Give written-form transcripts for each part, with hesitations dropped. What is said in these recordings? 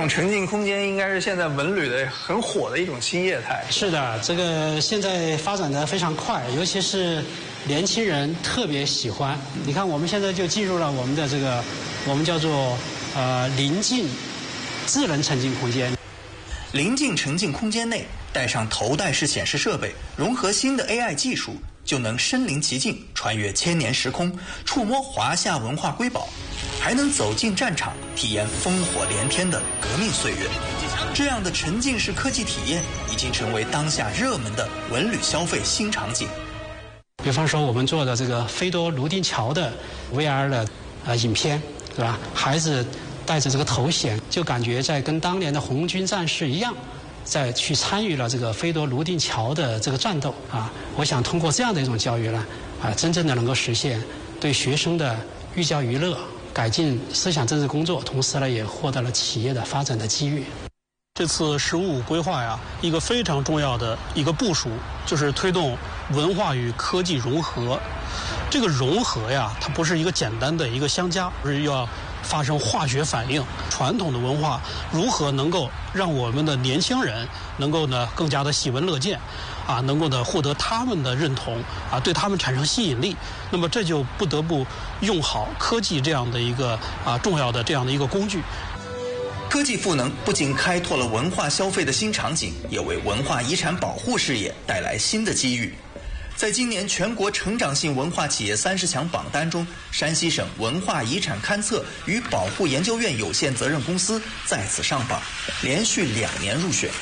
种沉浸空间应该是现在文旅的很火的一种新业态。 是的，这个现在发展的非常快，尤其是年轻人特别喜欢。你看，我们现在就进入了我们的这个，我们叫做临近智能沉浸空间。 临近沉浸空间内，带上头戴式显示设备，融合新的 AI 技术，就能身临其境，穿越千年时空，触摸华夏文化瑰宝，还能走进战场，体验烽火连天的革命岁月。这样的沉浸式科技体验已经成为当下热门的文旅消费新场景。 比方说，我们做的这个飞多泸定桥的 VR 的影片，是吧？孩子带着这个头显，就感觉在跟当年的红军战士一样，在去参与了这个飞多泸定桥的这个战斗啊。我想通过这样的一种教育呢，真正的能够实现对学生的寓教于乐，改进思想政治工作，同时呢也获得了企业的发展的机遇。 这次“15+5”规划呀，一个非常重要的一个部署，就是推动文化与科技融合。这个融合呀，它不是一个简单的一个相加，而是要发生化学反应。传统的文化如何能够让我们的年轻人能够呢更加的喜闻乐见，能够呢获得他们的认同，对他们产生吸引力。那么这就不得不用好科技这样的一个重要的这样的一个工具。 科技赋能不仅开拓了文化消费的新场景，也为文化遗产保护事业带来新的机遇。在今年全国成长性文化企业30强榜单中，山西省文化遗产勘测与保护研究院有限责任公司再次上榜，连续2年入选。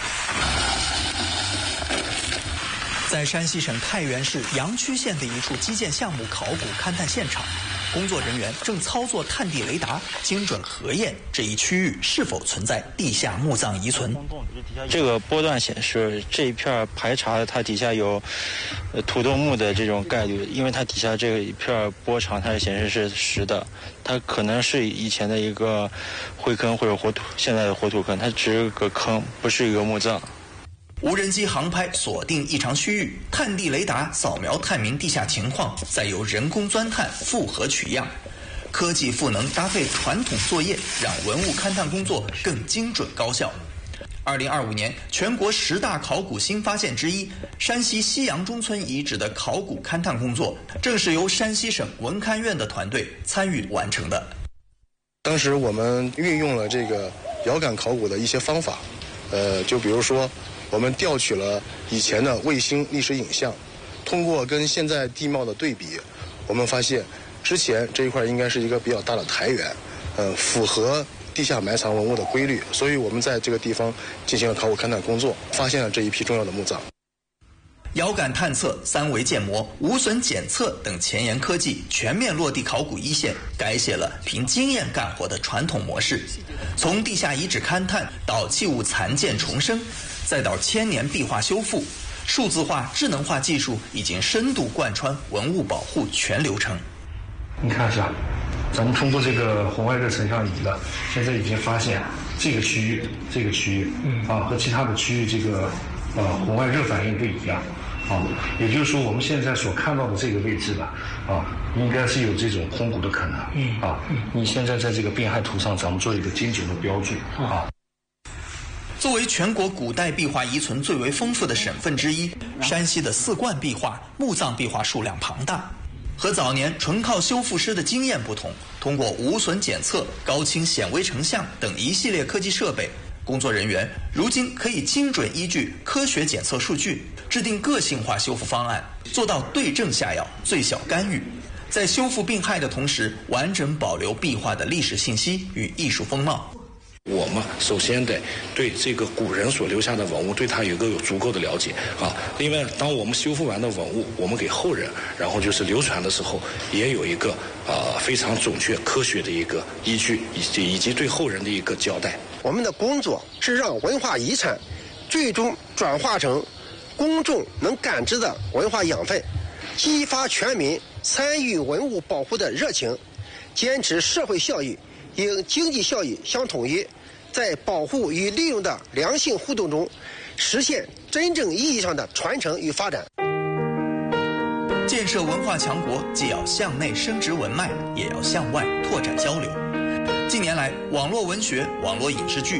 在山西省太原市阳曲县的一处基建项目考古勘探现场，工作人员正操作探地雷达，精准核验这一区域是否存在地下墓葬遗存。 这个波段显示，这一片排查它底下有土豆墓的这种概率，因为它底下这一片波长它显示是实的，它可能是以前的一个灰坑或者活土，现在的活土坑，它只是个坑，不是一个墓葬。 无人机航拍锁定异常区域，探地雷达扫描探明地下情况，再由人工钻探复核取样。科技赋能搭配传统作业，让文物勘探工作更精准高效。2025年全国10大考古新发现之一，山西西阳中村遗址的考古勘探工作，正是由山西省文勘院的团队参与完成的。 当时我们运用了这个遥感考古的一些方法，就比如说我们调取了以前的卫星历史影像，通过跟现在地貌的对比，我们发现之前这一块应该是一个比较大的台原，符合地下埋藏文物的规律，所以我们在这个地方进行了考古勘探工作，发现了这一批重要的墓葬。 遥感探测、3维建模、无损检测等前沿科技全面落地考古一线，改写了凭经验干活的传统模式。从地下遗址勘探到器物残建重生，再到千年壁画修复，数字化、智能化技术已经深度贯穿文物保护全流程。 你看一下，咱们通过这个红外热成像仪的，现在已经发现这个区域和其他的区域这个红外热反应不一样。也就是说，我们现在所看到的这个位置的应该是有这种空鼓的可能。你现在在这个变害图上，咱们做一个精准的标注。 作为全国古代壁画遗存最为丰富的省份之一，山西的四冠壁画、墓葬壁画数量庞大。和早年纯靠修复师的经验不同，通过无损检测、高清显微成像等一系列科技设备，工作人员如今可以精准依据科学检测数据，制定个性化修复方案，做到对症下药、最小干预，在修复病害的同时，完整保留壁画的历史信息与艺术风貌。 我们首先得对这个古人所留下的文物，对它有足够的了解另外，当我们修复完的文物，我们给后人，然后就是流传的时候，也有一个非常准确、科学的一个依据，以及对后人的一个交代。 我们的工作是让文化遗产最终转化成公众能感知的文化养分，激发全民参与文物保护的热情，坚持社会效益与经济效益相统一，在保护与利用的良性互动中，实现真正意义上的传承与发展。 建设文化强国，既要向内深植文脉，也要向外拓展交流。近年来，网络文学、网络影视剧